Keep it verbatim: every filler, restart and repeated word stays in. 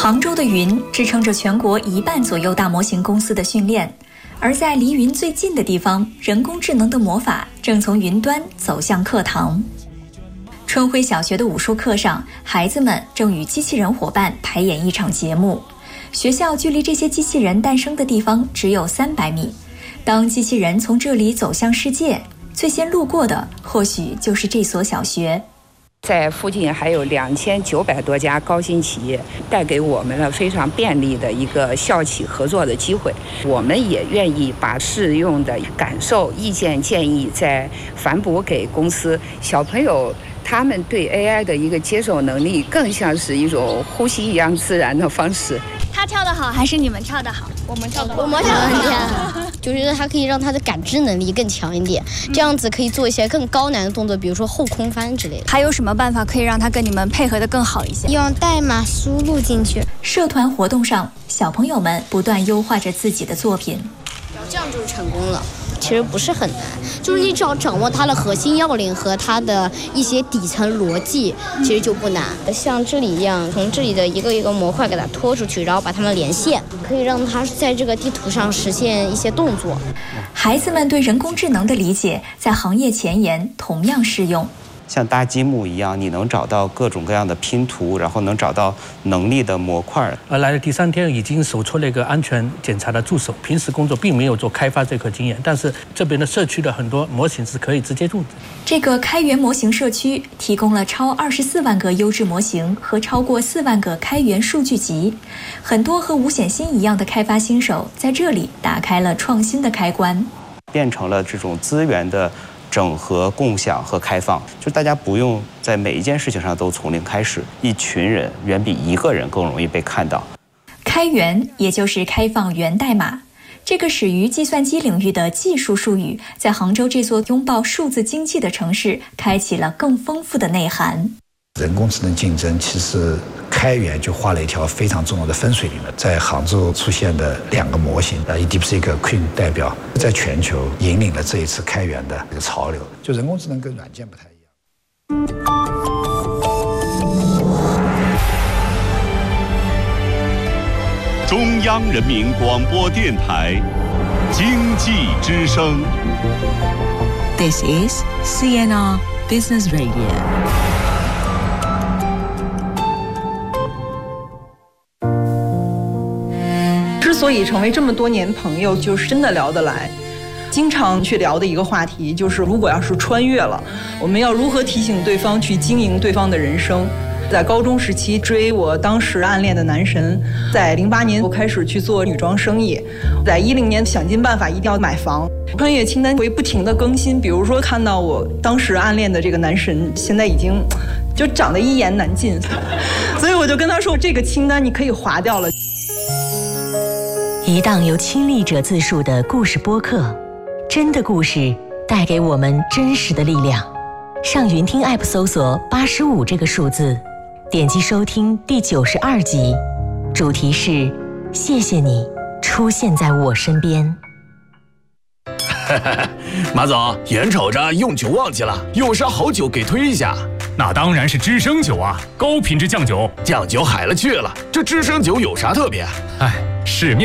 杭州的云支撑着全国一半左右大模型公司的训练，而在离云最近的地方，人工智能的魔法正从云端走向课堂。春晖小学的武术课上，孩子们正与机器人伙伴排演一场节目。学校距离这些机器人诞生的地方只有三百米。当机器人从这里走向世界，最先路过的或许就是这所小学。 在附近还有两千九百多家高新企业，带给我们了非常便利的一个校企合作的机会。我们也愿意把适用的感受、意见、建议再反哺给公司。小朋友他们对 A I 的一个接受能力，更像是一种呼吸一样自然的方式。 他跳得好，还是你们跳得好？ 我们跳得好， 我们跳得好，就觉得它可以让他的感知能力更强一点，这样子可以做一些更高难的动作，比如说后空翻之类的。 还有什么办法可以让他跟你们配合得更好一些？ 用代码输入进去。 社团活动上，小朋友们不断优化着自己的作品。 这样就是成功了。其实不是很难，就是你只要掌握它的核心要领和它的一些底层逻辑，其实就不难。像这里一样，从这里的一个一个模块给它拖出去，然后把它们连线，可以让它在这个地图上实现一些动作。 孩子们对人工智能的理解，在行业前沿同样适用。 像搭积木一样，你能找到各种各样的拼图，然后能找到能力的模块。 而来的第三天已经手出了一个安全检查的助手，平时工作并没有做开发这块经验，但是这边的社区的很多模型是可以直接用的。 这个开源模型社区提供了超二十四万个优质模型和超过四万个开源数据集，很多和吴显新一样的开发新手在这里打开了创新的开关， 变成了这种资源的整合、共享和开放，就大家不用在每一件事情上都从零开始，一群人远比一个人更容易被看到。 开源也就是开放源代码，这个始于计算机领域的技术术语，在杭州这座拥抱数字经济的城市，开启了更丰富的内涵。 人工智能竞争，其实开源就画了一条非常重要的分水岭了。在杭州出现的两个模型，呃 ，DeepSeek、Queen 代表，在全球引领了这一次开源的这个潮流。就人工智能跟软件不太一样。 中央人民广播电台经济之声。 This is C N R Business Radio。 之所以成为这么多年朋友，就是真的聊得来。经常去聊的一个话题就是，如果要是穿越了，我们要如何提醒对方去经营对方的人生。在高中时期追我当时暗恋的男神，在零八年我开始去做女装生意，在一零年想尽办法一定要买房。穿越清单会不停的更新，比如说看到我当时暗恋的这个男神现在已经就长得一言难尽，所以我就跟他说，这个清单你可以划掉了。 一档由亲历者自述的故事播客，真的故事带给我们真实的力量。上云听 App 搜索八十五这个数字，点击收听第九十二集，主题是谢谢你出现在我身边。 马总，眼瞅着用酒旺季了，有啥好酒给推一下？ 那当然是知升酒啊，高品质酱酒。 酱酒海了去了，这知升酒有啥特别？ 哎，市面